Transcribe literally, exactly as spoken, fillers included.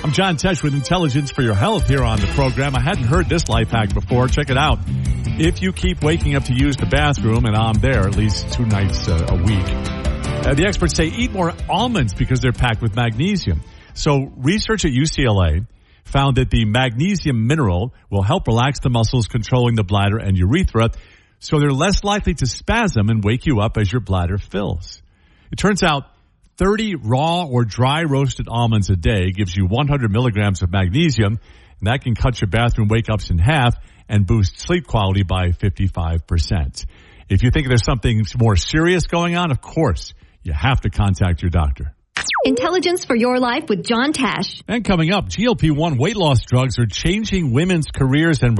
I'm John Tesh with Intelligence for Your Health here on the program. I hadn't heard this life hack before. Check it out. If you keep waking up to use the bathroom, and I'm there at least two nights uh, a week, uh, the experts say eat more almonds because they're packed with magnesium. So research at U C L A found that the magnesium mineral will help relax the muscles controlling the bladder and urethra, so they're less likely to spasm and wake you up as your bladder fills. It turns out thirty raw or dry roasted almonds a day gives you one hundred milligrams of magnesium, and that can cut your bathroom wake-ups in half and boost sleep quality by fifty-five percent. If you think there's something more serious going on, of course, you have to contact your doctor. Intelligence for Your Life with John Tesh. And coming up, G L P one weight loss drugs are changing women's careers and